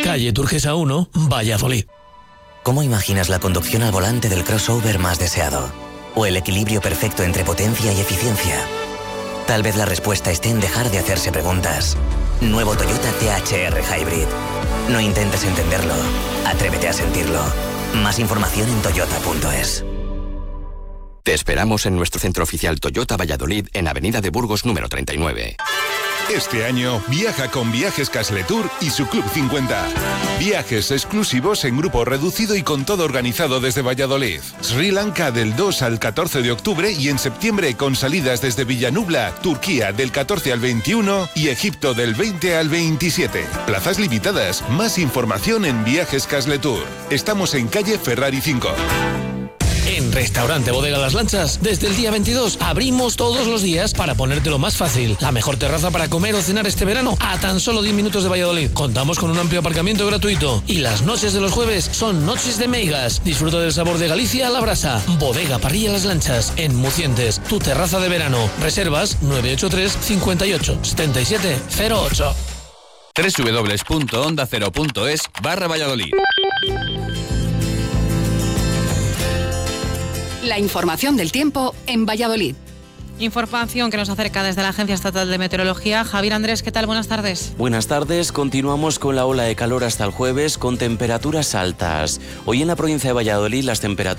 calle Turquesa 1, Valladolid. ¿Cómo imaginas la conducción al volante del crossover más deseado? ¿O el equilibrio perfecto entre potencia y eficiencia? Tal vez la respuesta esté en dejar de hacerse preguntas. Nuevo Toyota THR Hybrid. No intentes entenderlo, atrévete a sentirlo. Más información en toyota.es. Te esperamos en nuestro centro oficial Toyota Valladolid, en Avenida de Burgos número 39. Este año viaja con Viajes Casletur y su Club 50. Viajes exclusivos en grupo reducido y con todo organizado desde Valladolid. Sri Lanka del 2 al 14 de octubre y en septiembre con salidas desde Villanubla, Turquía del 14 al 21 y Egipto del 20 al 27. Plazas limitadas. Más información en Viajes Casletur. Estamos en calle Ferrari 5. En Restaurante Bodega Las Lanchas, desde el día 22 abrimos todos los días para ponértelo más fácil. La mejor terraza para comer o cenar este verano a tan solo 10 minutos de Valladolid. Contamos con un amplio aparcamiento gratuito y las noches de los jueves son noches de meigas. Disfruta del sabor de Galicia a la brasa. Bodega Parrilla Las Lanchas, en Mucientes, tu terraza de verano. Reservas 983 58 77 08. www.ondacero.es/Valladolid. La información del tiempo en Valladolid. Información que nos acerca desde la Agencia Estatal de Meteorología. Javier Andrés, ¿qué tal? Buenas tardes. Buenas tardes. Continuamos con la ola de calor hasta el jueves con temperaturas altas. Hoy en la provincia de Valladolid las temperaturas